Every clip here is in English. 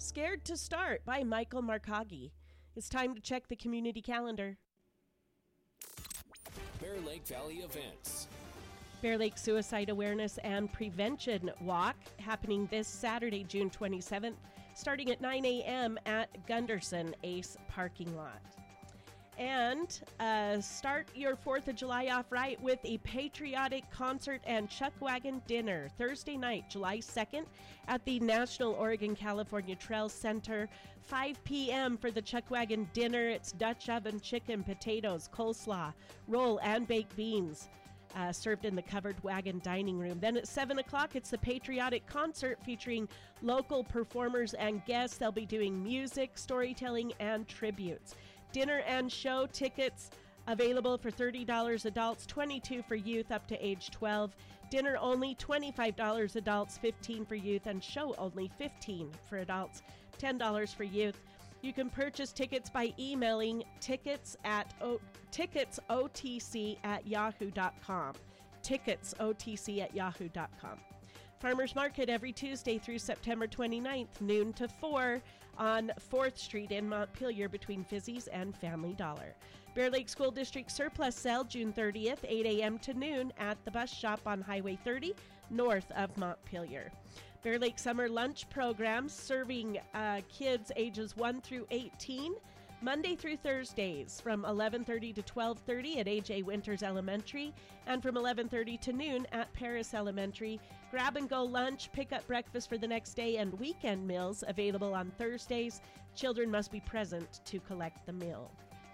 Scared to Start by Michael Markagi. It's time to check the community calendar. Bear Lake Valley events. Bear Lake Suicide Awareness and Prevention Walk happening this Saturday, June 27th, starting at 9 a.m. at Gunderson Ace Parking Lot. And start your 4th of July off right with a patriotic concert and chuck wagon dinner Thursday night, July 2nd at the National Oregon California Trail Center, 5 p.m. for the chuck wagon dinner. It's Dutch oven chicken, potatoes, coleslaw, roll, and baked beans. Served in the covered wagon dining room. Then at 7 o'clock, it's the Patriotic Concert featuring local performers and guests. They'll be doing music, storytelling, and tributes. Dinner and show tickets available for $30 adults, $22 for youth up to age 12. Dinner only, $25 adults, $15 for youth, and show only, $15 for adults, $10 for youth. You can purchase tickets by emailing ticketsotc@yahoo.com. Ticketsotc@yahoo.com. Farmers Market every Tuesday through September 29th, noon to 4 on 4th Street in Montpelier between Fizzy's and Family Dollar. Bear Lake School District Surplus Sale June 30th, 8 a.m. to noon at the bus shop on Highway 30 north of Montpelier. Bear Lake Summer Lunch Program serving kids ages 1 through 18, Monday through Thursdays from 11:30 to 12:30 at A.J. Winters Elementary and from 11:30 to noon at Paris Elementary. Grab-and-go lunch, pick-up breakfast for the next day, and weekend meals available on Thursdays. Children must be present to collect the meal.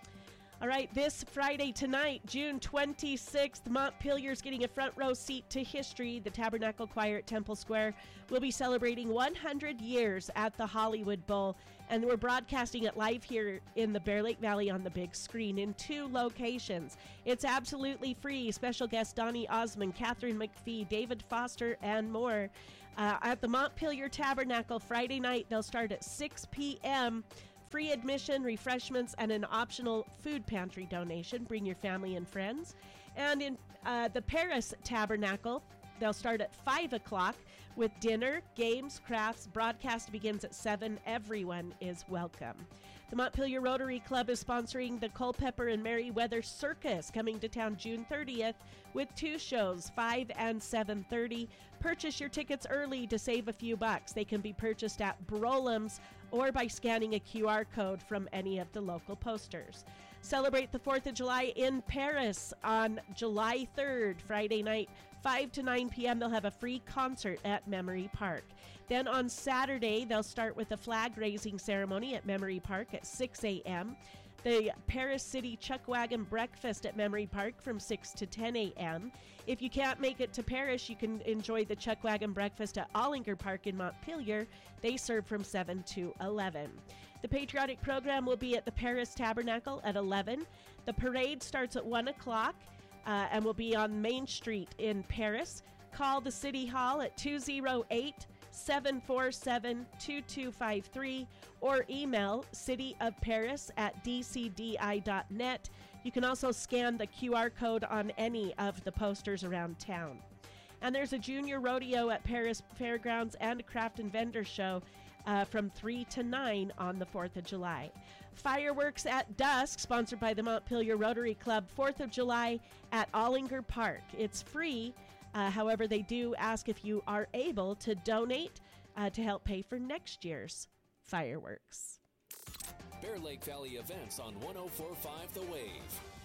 All right, this Friday tonight, June 26th, Montpelier's getting a front row seat to history. The Tabernacle Choir at Temple Square will be celebrating 100 years at the Hollywood Bowl, and we're broadcasting it live here in the Bear Lake Valley on the big screen in 2 locations. It's absolutely free. Special guests Donnie Osmond, Catherine McPhee, David Foster, and more. At the Montpelier Tabernacle Friday night, they'll start at 6 p.m., free admission, refreshments, and an optional food pantry donation. Bring your family and friends. And in the Paris Tabernacle, they'll start at 5 o'clock with dinner, games, crafts. Broadcast begins at 7. Everyone is welcome. The Montpelier Rotary Club is sponsoring the Culpeper and Merriweather Circus coming to town June 30th with 2 shows, 5 and 7:30. Purchase your tickets early to save a few bucks. They can be purchased at Brolam's or by scanning a QR code from any of the local posters. Celebrate the 4th of July in Paris on July 3rd, Friday night, 5 to 9 p.m. They'll have a free concert at Memory Park. Then on Saturday, they'll start with a flag-raising ceremony at Memory Park at 6 a.m., the Paris City Chuck Wagon Breakfast at Memory Park from 6 to 10 a.m. If you can't make it to Paris, you can enjoy the Chuck Wagon Breakfast at Ollinger Park in Montpelier. They serve from 7 to 11. The patriotic program will be at the Paris Tabernacle at 11. The parade starts at 1 o'clock and will be on Main Street in Paris. Call the City Hall at 208-747-2253 or email cityofparis@dcdi.net. You can also scan the QR code on any of the posters around town. And there's a junior rodeo at Paris Fairgrounds and a craft and vendor show from 3 to 9 on the 4th of July. Fireworks at dusk, sponsored by the Montpelier Rotary Club, 4th of July at Ollinger Park. It's free. However, they do ask if you are able to donate to help pay for next year's fireworks. Bear Lake Valley events on 104.5 The Wave.